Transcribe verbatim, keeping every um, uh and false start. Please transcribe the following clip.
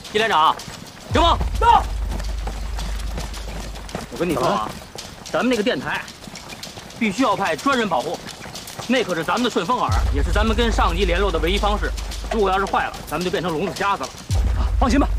季连长，行吗？到。我跟你说啊，咱们那个电台必须要派专人保护，那可是咱们的顺风耳，也是咱们跟上级联络的唯一方式。如果要是坏了，咱们就变成聋子瞎子了。啊，放心吧。